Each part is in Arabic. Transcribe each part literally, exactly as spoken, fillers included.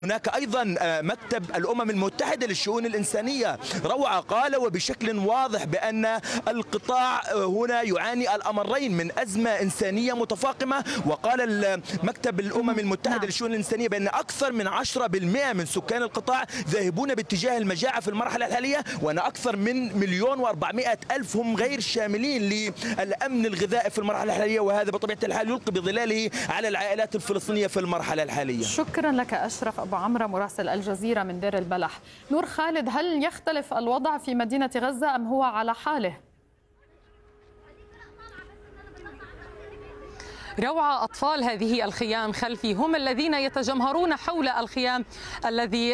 هناك أيضا مكتب الأمم المتحدة للشؤون الإنسانية روعة، قال وبشكل واضح بأن القطاع هنا يعاني الأمرين من أزمة إنسانية متفاقمة. وقال مكتب الأمم المتحدة للشؤون الإنسانية بأن أكثر من عشرة بالمئة من سكان القطاع ذاهبون باتجاه المجاعة في المرحلة الحالية، وأن أكثر من مليون وأربعمائة ألف هم غير شاملين للأمن الغذائي في المرحلة الحالية، وهذا بطبيعة الحال يلقي بظلاله على العائلات الفلسطينية في المرحلة الحالية. شكرا لك أشرف أبو عمرو مراسل الجزيرة من دير البلح. نور خالد، هل يختلف الوضع في مدينة غزة أم هو على حاله؟ روعة، أطفال هذه الخيام خلفي هم الذين يتجمهرون حول الخيام الذي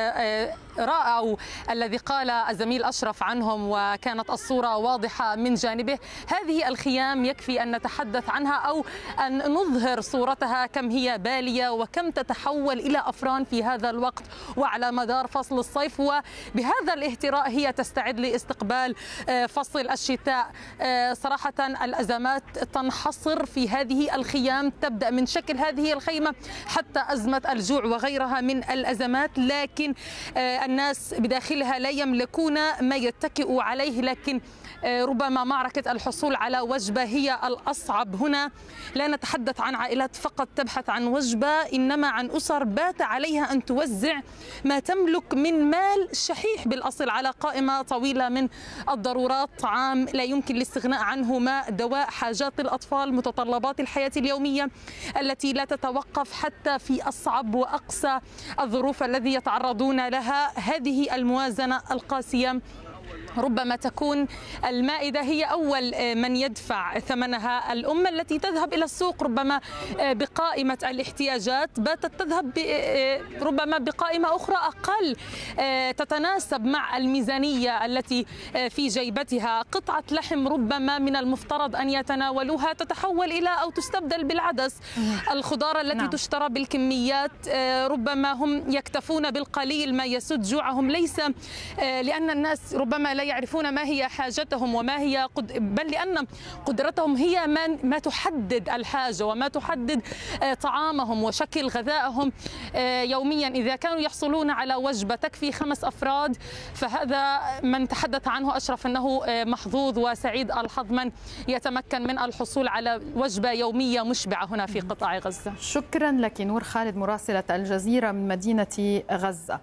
رأى أو الذي قال الزميل أشرف عنهم، وكانت الصورة واضحة من جانبه. هذه الخيام يكفي أن نتحدث عنها أو أن نظهر صورتها، كم هي بالية وكم تتحول إلى أفران في هذا الوقت وعلى مدار فصل الصيف، وبهذا الاهتراء هي تستعد لاستقبال فصل الشتاء. صراحة الأزمات تنحصر في هذه الخيام، تبدأ من شكل هذه الخيمة حتى أزمة الجوع وغيرها من الأزمات، لكن الناس بداخلها لا يملكون ما يتكئوا عليه. لكن ربما معركة الحصول على وجبة هي الأصعب هنا. لا نتحدث عن عائلات فقط تبحث عن وجبة، إنما عن أسر بات عليها أن توزع ما تملك من مال شحيح بالأصل على قائمة طويلة من الضرورات، طعام لا يمكن الاستغناء عنه، ماء، دواء، حاجات الأطفال، متطلبات الحياة اليومية التي لا تتوقف حتى في أصعب وأقسى الظروف الذي يتعرضون لها. هذه الموازنة القاسية ربما تكون المائدة هي أول من يدفع ثمنها. الأمة التي تذهب إلى السوق ربما بقائمة الاحتياجات باتت تذهب ربما بقائمة أخرى أقل تتناسب مع الميزانية التي في جيبتها. قطعة لحم ربما من المفترض أن يتناولوها تتحول إلى أو تستبدل بالعدس. الخضار التي نعم. تشترى بالكميات ربما هم يكتفون بالقليل ما يسد جوعهم، ليس لأن الناس ربما لا يعرفون ما هي حاجتهم وما هي قد... بل لأن قدرتهم هي ما... ما تحدد الحاجة وما تحدد طعامهم وشكل غذائهم يوميا. إذا كانوا يحصلون على وجبة تكفي خمس أفراد فهذا من تحدث عنه أشرف أنه محظوظ وسعيد الحظ من يتمكن من الحصول على وجبة يومية مشبعة هنا في قطاع غزة. شكرا لك نور خالد مراسلة الجزيرة من مدينة غزة.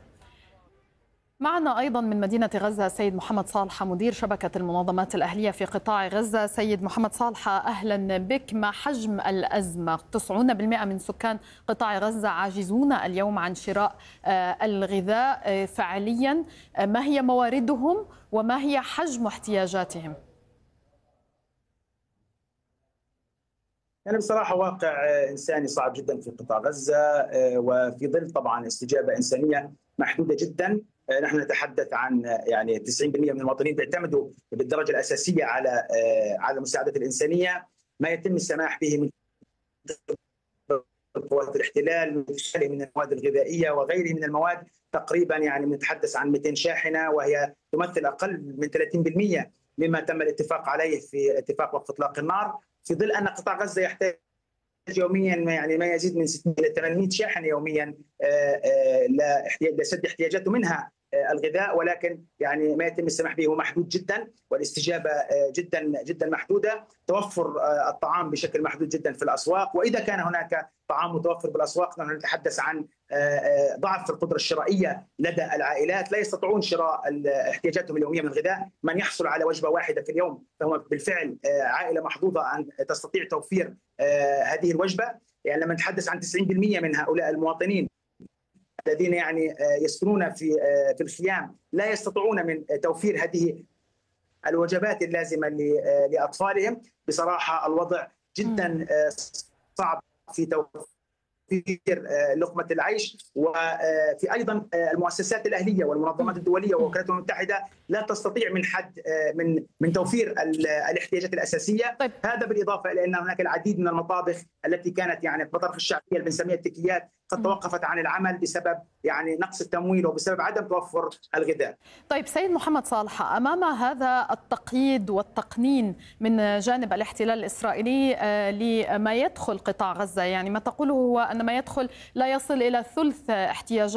معنا أيضا من مدينة غزة سيد محمد صالحة مدير شبكة المنظمات الأهلية في قطاع غزة. سيد محمد صالحة، أهلا بك. ما حجم الأزمة؟ تسعين بالمئة من سكان قطاع غزة عاجزون اليوم عن شراء الغذاء فعليا. ما هي مواردهم وما هي حجم احتياجاتهم؟ يعني بصراحة واقع إنساني صعب جدا في قطاع غزة، وفي ظل طبعا استجابة إنسانية محدودة جدا. نحن نتحدث عن يعني تسعين بالمئة من المواطنين بيعتمدوا بالدرجة الأساسية على على المساعدة الإنسانية. ما يتم السماح به من قوات الاحتلال من المواد الغذائية وغيره من المواد تقريبا يعني نتحدث عن مئتين شاحنة، وهي تمثل أقل من ثلاثين بالمئة مما تم الاتفاق عليه في اتفاق وقف إطلاق النار، في ظل أن قطاع غزة يحتاج يوميا يعني ما يزيد من ستمئة إلى ثمانمئة شاحنة يوميا لسد احتياجاته منها الغذاء، ولكن يعني ما يتم السماح به هو محدود جدا، والاستجابه جدا جدا محدوده. توفر الطعام بشكل محدود جدا في الاسواق، واذا كان هناك طعام متوفر بالاسواق نحن نتحدث عن ضعف في القدره الشرائيه لدى العائلات، لا يستطيعون شراء احتياجاتهم اليوميه من الغذاء. من يحصل على وجبه واحده في اليوم فهو بالفعل عائله محظوظه ان تستطيع توفير هذه الوجبه. يعني لما نتحدث عن تسعين بالمئة من هؤلاء المواطنين الذين يعني يسكنون في في الخيام لا يستطيعون من توفير هذه الوجبات اللازمه لاطفالهم، بصراحه الوضع جدا صعب في توفير لقمه العيش. وفي ايضا المؤسسات الاهليه والمنظمات الدوليه والوكالات المتحده لا تستطيع من حد من من توفير الاحتياجات الاساسيه. طيب. هذا بالاضافه الى ان هناك العديد من المطابخ التي كانت يعني المطابخ الشعبيه اللي بنسميها التكيات قد توقفت عن العمل بسبب يعني نقص التمويل وبسبب عدم توفر الغذاء. طيب سيد محمد صالحة، امام هذا التقييد والتقنين من جانب الاحتلال الاسرائيلي لما يدخل قطاع غزة، يعني ما تقوله هو ان ما يدخل لا يصل الى ثلث احتياجات